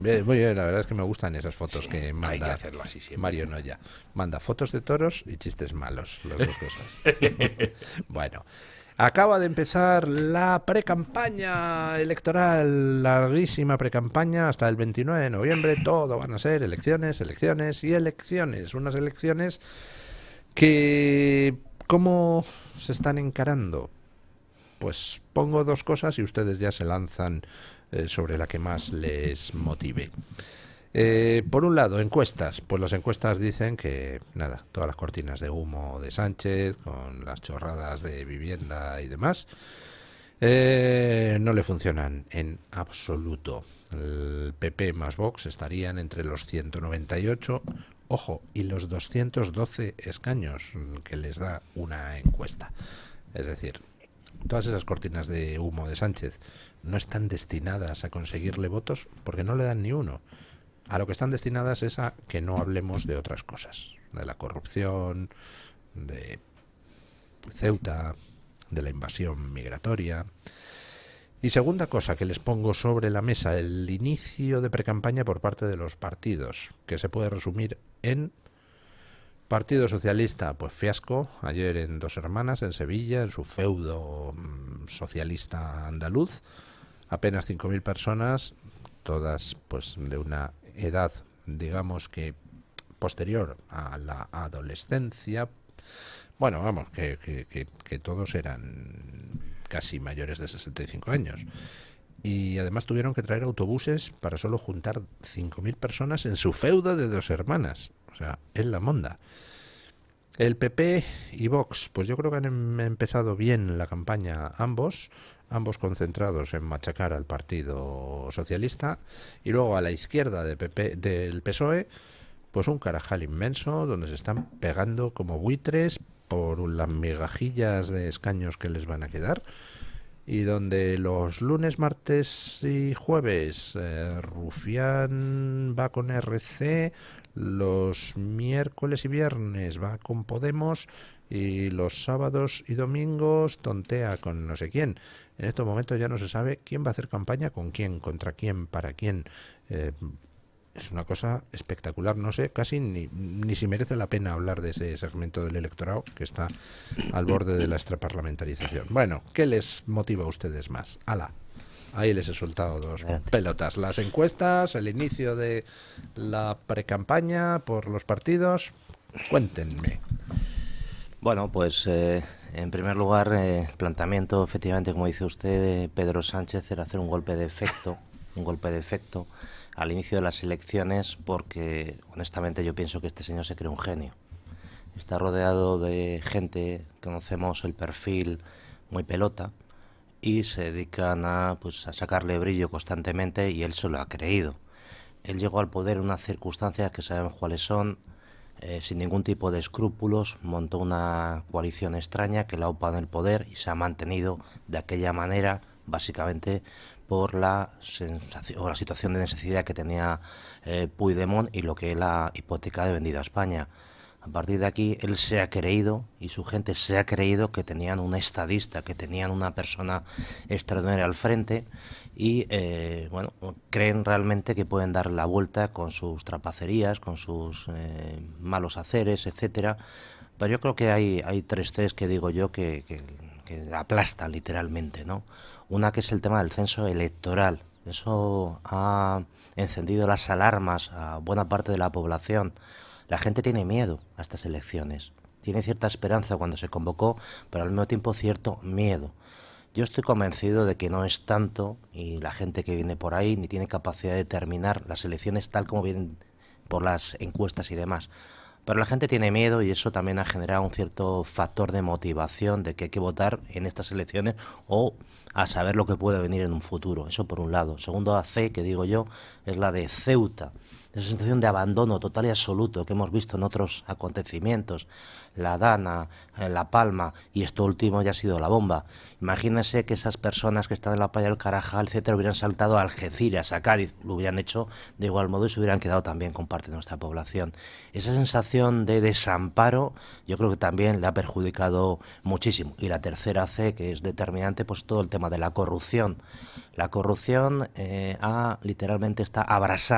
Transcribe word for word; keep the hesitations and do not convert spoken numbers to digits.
Bien, muy bien, la verdad es que me gustan esas fotos Sí, que hay que manda hacerlo así siempre. Mario Noya. Manda fotos de toros y chistes malos, las dos cosas. Bueno, acaba de empezar la precampaña electoral, larguísima precampaña hasta el veintinueve de noviembre. Todo van a ser elecciones, elecciones y elecciones. Unas elecciones que, ¿cómo se están encarando? Pues pongo dos cosas y ustedes ya se lanzan eh, sobre la que más les motive. Eh, por un lado, encuestas. Pues las encuestas dicen que, nada, todas las cortinas de humo de Sánchez, con las chorradas de vivienda y demás, eh, no le funcionan en absoluto. El P P más Vox estarían entre los ciento noventa y ocho, ojo, y los doscientos doce escaños que les da una encuesta. Es decir, todas esas cortinas de humo de Sánchez no están destinadas a conseguirle votos porque no le dan ni uno. A lo que están destinadas es a que no hablemos de otras cosas, de la corrupción, de Ceuta, de la invasión migratoria. Y segunda cosa que les pongo sobre la mesa, el inicio de precampaña por parte de los partidos, que se puede resumir en Partido Socialista, pues fiasco, ayer en Dos Hermanas, en Sevilla, en su feudo mm, socialista andaluz, apenas cinco mil personas, todas pues de una edad, digamos que posterior a la adolescencia. Bueno, vamos, que, que, que, que todos eran casi mayores de sesenta y cinco años. Y además tuvieron que traer autobuses para solo juntar cinco mil personas en su feudo de Dos Hermanas. O sea, es la monda. El P P y Vox, pues yo creo que han em- empezado bien la campaña ambos, ambos concentrados en machacar al Partido Socialista y luego a la izquierda de P P, del P S O E, pues un carajal inmenso donde se están pegando como buitres por las migajillas de escaños que les van a quedar y donde los lunes, martes y jueves eh, Rufián va con R C, los miércoles y viernes va con Podemos y los sábados y domingos tontea con no sé quién. En estos momentos ya no se sabe quién va a hacer campaña con quién, contra quién, para quién. Eh, es una cosa espectacular, no sé casi ni, ni si merece la pena hablar de ese segmento del electorado que está al borde de la extraparlamentarización. Bueno, ¿qué les motiva a ustedes más? Ala, ahí les he soltado dos Adelante. pelotas. Las encuestas, el inicio de la precampaña por los partidos. Cuéntenme. Bueno, pues eh, en primer lugar, eh, planteamiento, efectivamente, como dice usted, de Pedro Sánchez era hacer un golpe de efecto, un golpe de efecto al inicio de las elecciones, porque honestamente yo pienso que este señor se cree un genio. Está rodeado de gente, conocemos el perfil muy pelota, y se dedican a, pues, a sacarle brillo constantemente y él se lo ha creído. Él llegó al poder en unas circunstancias que sabemos cuáles son, eh, sin ningún tipo de escrúpulos, montó una coalición extraña que la ha upado en el poder y se ha mantenido de aquella manera, básicamente por la, sensación, o la situación de necesidad que tenía eh, Puigdemont y lo que él ha hipotecado y vendido a España. A partir de aquí, él se ha creído y su gente se ha creído que tenían un estadista, que tenían una persona extraordinaria al frente y, eh, bueno, creen realmente que pueden dar la vuelta con sus trapacerías, con sus eh, malos haceres, etcétera. Pero yo creo que hay, hay tres Cs que digo yo que, que, que aplastan literalmente, ¿no? Una que es el tema del censo electoral. Eso ha encendido las alarmas a buena parte de la población. La gente tiene miedo a estas elecciones. Tiene cierta esperanza cuando se convocó, pero al mismo tiempo cierto miedo. Yo estoy convencido de que no es tanto, y la gente que viene por ahí ni tiene capacidad de determinar las elecciones tal como vienen por las encuestas y demás. Pero la gente tiene miedo y eso también ha generado un cierto factor de motivación de que hay que votar en estas elecciones o a saber lo que puede venir en un futuro. Eso por un lado. Segundo, a C, que digo yo, es la de Ceuta. Esa sensación de abandono total y absoluto que hemos visto en otros acontecimientos, la Dana, la Palma y esto último ya ha sido la bomba. Imagínense que esas personas que están en la playa del Carajal, etcétera, hubieran saltado a Algeciras, a Cádiz, lo hubieran hecho de igual modo y se hubieran quedado también con parte de nuestra población. Esa sensación de desamparo yo creo que también le ha perjudicado muchísimo. Y la tercera C, que es determinante, pues todo el tema de la corrupción. La corrupción eh, ha literalmente está abrasando